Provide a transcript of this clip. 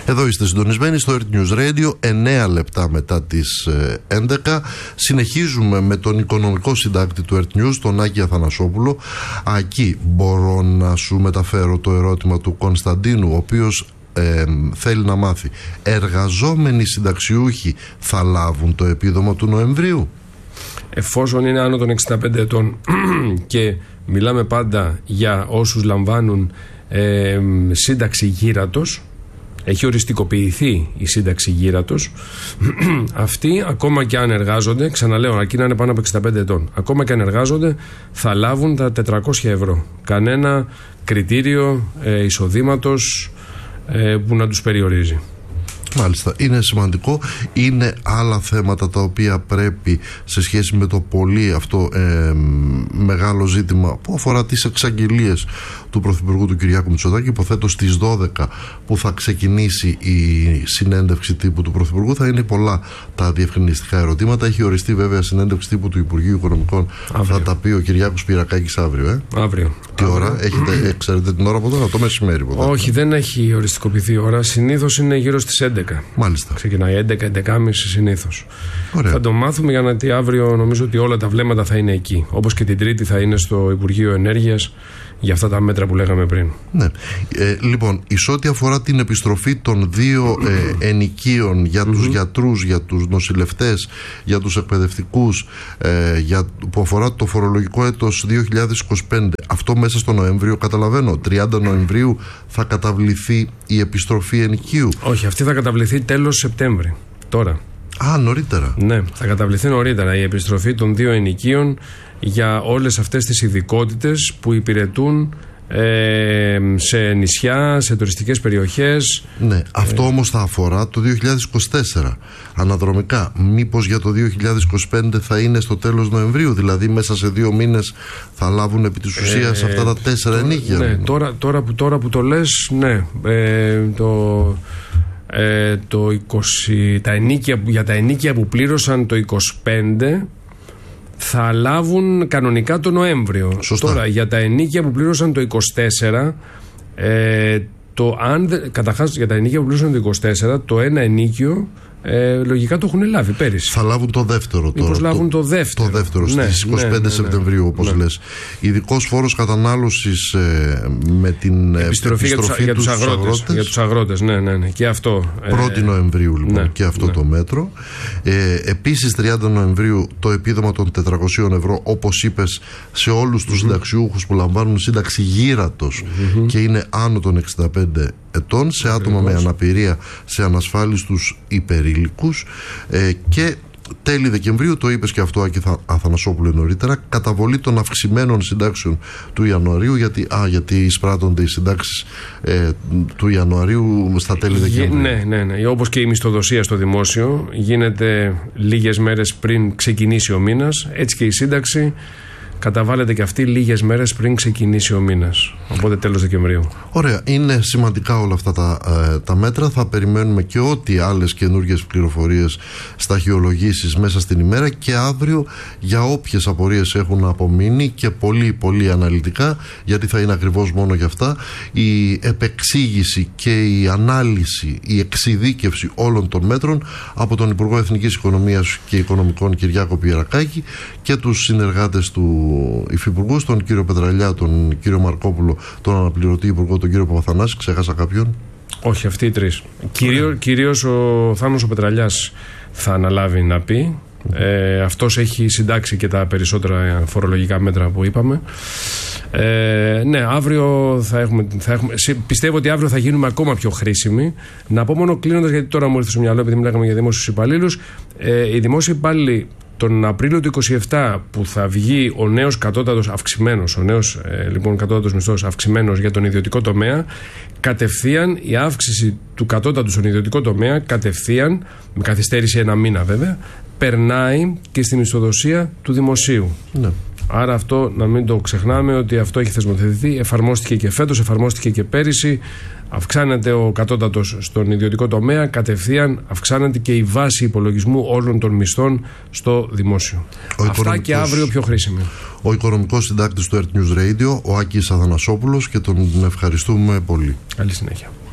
Εδώ είστε συντονισμένοι στο Earth News Radio, 9 λεπτά μετά τις 11. Συνεχίζουμε με τον οικονομικό συντάκτη του Earth News, τον Άκη Αθανασόπουλο. Άκη, μπορώ να σου μεταφέρω το ερώτημα του Κωνσταντίνου, ο οποίος θέλει να μάθει: εργαζόμενοι συνταξιούχοι θα λάβουν το επίδομα του Νοεμβρίου? Εφόσον είναι άνω των 65 ετών και μιλάμε πάντα για όσους λαμβάνουν σύνταξη γύρατος, έχει οριστικοποιηθεί η σύνταξη γύρατος, αυτοί ακόμα και αν εργάζονται, ξαναλέω, αρκεί να είναι πάνω από 65 ετών, ακόμα και αν εργάζονται θα λάβουν τα 400 ευρώ. Κανένα κριτήριο εισοδήματος που να τους περιορίζει. Μάλιστα, είναι σημαντικό. Είναι άλλα θέματα τα οποία πρέπει, σε σχέση με το πολύ αυτό μεγάλο ζήτημα που αφορά τις εξαγγελίες του Πρωθυπουργού του Κυριάκου Μητσοτάκη. Υποθέτω στις 12 που θα ξεκινήσει η συνέντευξη τύπου του Πρωθυπουργού θα είναι πολλά τα διευκρινιστικά ερωτήματα. Έχει οριστεί βέβαια συνέντευξη τύπου του Υπουργείου Οικονομικών. Θα τα πει ο Κυριάκος Πυρακάκης αύριο. Αύριο. Τι ώρα έχετε, ξέρετε την ώρα από τώρα? Το μεσημέρι? Όχι, δεν έχει οριστικοποιηθεί η ώρα. Συνήθως είναι γύρω στις 11. Μάλιστα. Ξεκινάει 11-11.30 συνήθως. Ωραία. Θα το μάθουμε, γιατί αύριο νομίζω ότι όλα τα βλέμματα θα είναι εκεί. Όπως και την Τρίτη θα είναι στο Υπουργείο Ενέργειας για αυτά τα μέτρα που λέγαμε πριν. Ναι. Λοιπόν, εις ό,τι αφορά την επιστροφή των 2 ενοικίων για τους γιατρούς, για τους νοσηλευτές, για τους εκπαιδευτικούς, που αφορά το φορολογικό έτος 2025, αυτό μέσα στο Νοέμβριο, καταλαβαίνω, 30 Νοεμβρίου θα καταβληθεί η επιστροφή ενοικίου? Όχι, αυτή θα καταβληθεί τέλος Σεπτέμβρη. Τώρα. Νωρίτερα. Ναι, θα καταβληθεί νωρίτερα η επιστροφή των 2 ενοικίων για όλες αυτές τις ειδικότητες που υπηρετούν σε νησιά, σε τουριστικές περιοχές. Ναι, αυτό όμως θα αφορά το 2024 αναδρομικά. Μήπως για το 2025 θα είναι στο τέλος Νοεμβρίου, δηλαδή μέσα σε 2 μήνες θα λάβουν επί της ουσίας αυτά τα 4 ενοίκια? Ναι, τώρα που το λες, ναι. Για τα ενοίκια που πλήρωσαν το 25 θα λάβουν κανονικά το Νοέμβριο. Σωστά. Τώρα για τα ενοίκια που πλήρωσαν το 24, καταρχάς για τα ενοίκια που πλήρωσαν το 24, το ένα ενοίκιο λογικά το έχουν λάβει πέρυσι. Θα λάβουν το δεύτερο τώρα. Μήπως λάβουν το δεύτερο. Το δεύτερο στις 25 Σεπτεμβρίου, όπως λες. Ειδικός φόρος κατανάλωσης με την επιστροφή για τους αγρότες. Ναι. Και αυτό. 1η Νοεμβρίου λοιπόν, και αυτό το μέτρο. Επίσης 30 Νοεμβρίου το επίδομα των 400 ευρώ, όπως είπες, σε όλους τους συνταξιούχους που λαμβάνουν σύνταξη γύρατος και είναι άνω των 65 ετών, σε άτομα με αναπηρία, σε ανασφάλιστους υπερήλικους, και τέλη Δεκεμβρίου, το είπες και αυτό Άκη Αθανασόπουλε νωρίτερα, καταβολή των αυξημένων συντάξεων του Ιανουαρίου, γιατί εισπράττονται οι συντάξεις του Ιανουαρίου στα τέλη Δεκεμβρίου. Ναι. Όπως και η μισθοδοσία στο δημόσιο γίνεται λίγες μέρες πριν ξεκινήσει ο μήνας, έτσι και η σύνταξη καταβάλλεται και αυτή λίγες μέρες πριν ξεκινήσει ο μήνας. Οπότε τέλος Δεκεμβρίου. Ωραία. Είναι σημαντικά όλα αυτά τα μέτρα. Θα περιμένουμε και ό,τι άλλες καινούργιες πληροφορίες, σταχυολογήσεις μέσα στην ημέρα, και αύριο για όποιες απορίες έχουν απομείνει, και πολύ πολύ αναλυτικά, γιατί θα είναι ακριβώς μόνο για αυτά, η επεξήγηση και η ανάλυση, η εξειδίκευση όλων των μέτρων από τον Υπουργό Εθνικής Οικονομίας και Οικονομικών Κυριάκο Πυρακάκη και τους συνεργάτες του Υφυπουργού, τον κύριο Πετραλιά, τον κύριο Μαρκόπουλο, τον αναπληρωτή Υπουργό, τον κύριο Παπαθανάση. Ξέχασα κάποιον? Όχι, αυτοί οι 3. Κυρίως ο Θάνος ο Πετραλιάς θα αναλάβει να πει. Αυτός έχει συντάξει και τα περισσότερα φορολογικά μέτρα που είπαμε. Ναι, αύριο θα έχουμε. Πιστεύω ότι αύριο θα γίνουμε ακόμα πιο χρήσιμοι. Να πω μόνο κλείνοντας, γιατί τώρα μου ήρθε στο μυαλό, επειδή μιλάγαμε για δημόσιους υπαλλήλους, οι δημόσιοι υπάλληλοι τον Απρίλιο του 27 που θα βγει ο νέος κατώτατος αυξημένος, λοιπόν κατώτατος μισθός αυξημένος για τον ιδιωτικό τομέα, κατευθείαν η αύξηση του κατώτατου στον ιδιωτικό τομέα, κατευθείαν, με καθυστέρηση 1 μήνα βέβαια, περνάει και στη μισθοδοσία του δημοσίου. Ναι. Άρα αυτό να μην το ξεχνάμε, ότι αυτό έχει θεσμοθετηθεί, εφαρμόστηκε και φέτος, εφαρμόστηκε και πέρυσι. Αυξάνεται ο κατώτατος στον ιδιωτικό τομέα, κατευθείαν αυξάνεται και η βάση υπολογισμού όλων των μισθών στο δημόσιο. Αυτά και αύριο πιο χρήσιμη. Ο οικονομικός συντάκτης του Earth News Radio, ο Άκης Αθανασόπουλος, και τον ευχαριστούμε πολύ. Καλή συνέχεια.